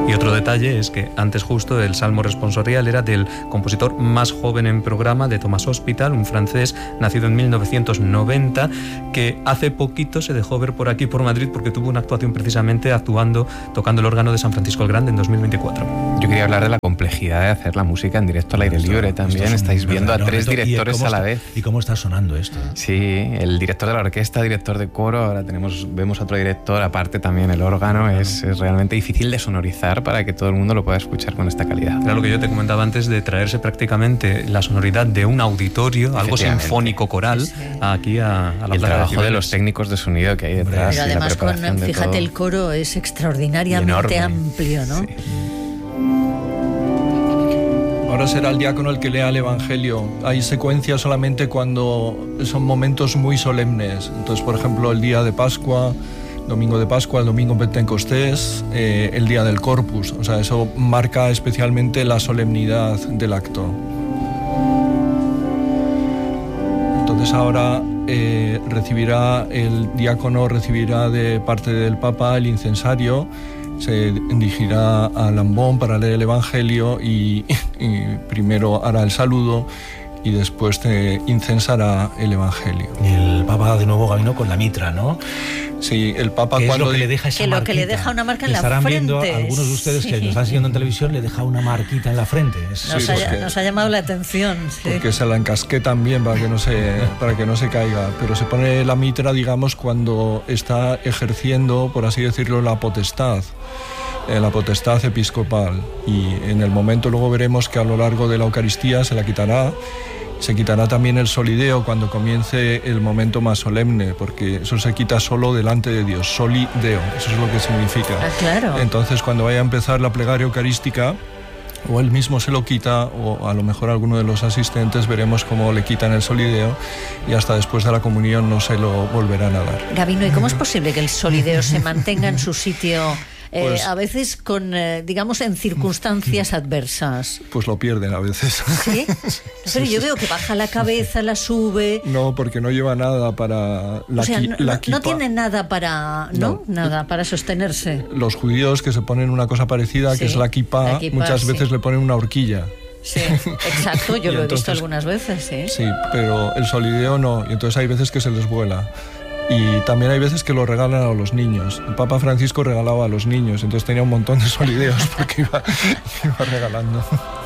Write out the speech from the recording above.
Y otro detalle es que antes justo el Salmo responsorial era del compositor más joven en programa, de Thomas Hospital, un francés nacido en 1990, que hace poquito se dejó ver por aquí, por Madrid, porque tuvo una actuación precisamente tocando el órgano de San Francisco el Grande en 2024. Yo quería hablar de la complejidad de hacer la estáis en directo al aire libre también, estáis viendo a tres directores a la vez. ¿Y cómo está sonando esto? Sí, el director de la orquesta, director de coro, ahora vemos otro director, aparte también el órgano, es realmente difícil de sonorizar para que todo el mundo lo pueda escuchar con esta calidad. Era lo que yo te comentaba antes, de traerse prácticamente la sonoridad de un auditorio, algo sinfónico coral, aquí a la plaza. El trabajo de los técnicos de sonido que hay detrás. Pero además, fíjate, el coro es extraordinariamente amplio, ¿no? Sí. Ahora será el diácono el que lea el Evangelio. Hay secuencias solamente cuando son momentos muy solemnes. Entonces, por ejemplo, el día de Pascua, domingo de Pascua, el domingo Pentecostés, el día del Corpus. O sea, eso marca especialmente la solemnidad del acto. Entonces ahora el diácono recibirá de parte del Papa el incensario, se dirigirá al ambón para leer el Evangelio y primero hará el saludo y después te incensará el Evangelio. Y el Papa de nuevo vino con la mitra, ¿no? Sí, el Papa cuando lo que le deja esa marquita, que le deja una marca en la frente. Estarán viendo algunos de ustedes que nos están siguiendo en televisión, le deja una marquita en la frente. Nos ha llamado la atención. Sí. Porque se la encasqué también para que no se caiga. Pero se pone la mitra, digamos, cuando está ejerciendo, por así decirlo, la potestad episcopal. Y en el momento luego veremos que a lo largo de la Eucaristía se la quitará. Se quitará también el solideo cuando comience el momento más solemne, porque eso se quita solo delante de Dios, solideo, eso es lo que significa. Ah, claro. Entonces, cuando vaya a empezar la plegaria eucarística, o él mismo se lo quita, o a lo mejor alguno de los asistentes, veremos cómo le quitan el solideo y hasta después de la comunión no se lo volverán a dar. Gabino, ¿y cómo es posible que el solideo se mantenga en su sitio? A veces digamos, en circunstancias adversas. Pues lo pierden a veces. ¿Sí? Pero yo veo que baja la cabeza, la sube. No, porque no lleva nada para no tiene nada para, ¿no? Nada para sostenerse. Los judíos que se ponen una cosa parecida, que es la kipá, muchas veces le ponen una horquilla. Sí, exacto, yo lo he visto algunas veces, ¿sí? Sí, pero el solideo no, y entonces hay veces que se les vuela. Y también hay veces que lo regalan a los niños. El Papa Francisco regalaba a los niños, entonces tenía un montón de solideos porque iba regalando.